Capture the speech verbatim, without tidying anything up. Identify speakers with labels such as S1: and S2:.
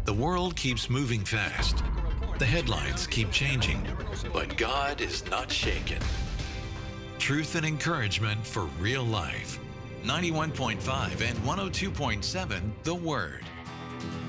S1: The world keeps moving fast. The headlines keep changing, but God is not shaken. Truth and encouragement for real life. ninety-one point five and one oh two point seven The Word.